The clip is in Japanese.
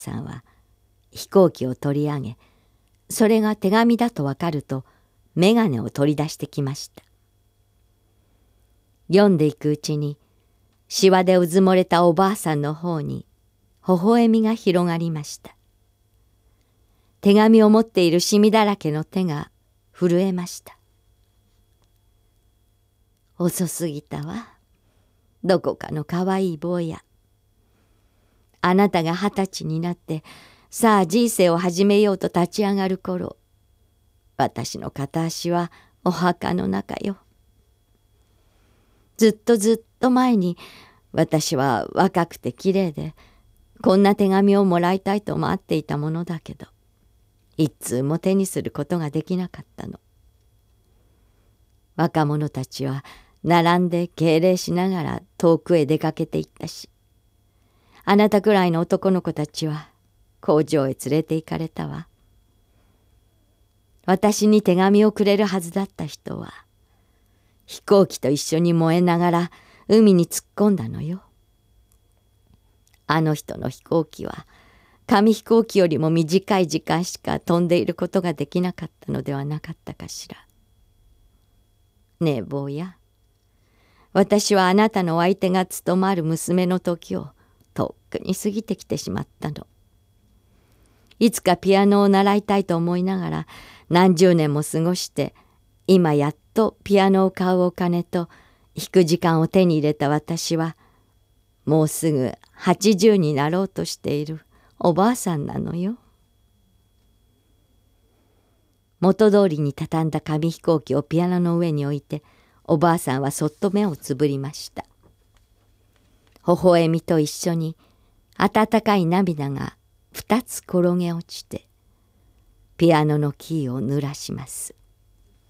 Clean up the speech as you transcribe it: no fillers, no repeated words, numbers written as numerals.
さんは飛行機を取り上げ、それが手紙だとわかると眼鏡を取り出してきました。読んでいくうちにしわでうずもれたおばあさんの方に微笑みが広がりました。手紙を持っているシミだらけの手が震えました。遅すぎたわ。どこかのかわいい坊や。あなたが20歳になってさあ人生を始めようと立ち上がる頃、私の片足はお墓の中よ。ずっと前に私は若くてきれいでこんな手紙をもらいたいと待っていたものだけど、一通も手にすることができなかったの。若者たちは並んで敬礼しながら遠くへ出かけていったし、あなたくらいの男の子たちは工場へ連れて行かれたわ。私に手紙をくれるはずだった人は飛行機と一緒に燃えながら海に突っ込んだのよ。あの人の飛行機は紙飛行機よりも短い時間しか飛んでいることができなかったのではなかったかしら。ねえ坊や、私はあなたのお相手が務まる娘の時をとっくに過ぎてきてしまったの。いつかピアノを習いたいと思いながら何十年も過ごして、今やっとピアノを買うお金と弾く時間を手に入れた私は、もうすぐ80になろうとしているおばあさんなのよ。元通りに畳んだ紙飛行機をピアノの上に置いて、おばあさんはそっと目をつぶりました。微笑みと一緒に温かい涙が2つ転げ落ちて、ピアノのキーを濡らします。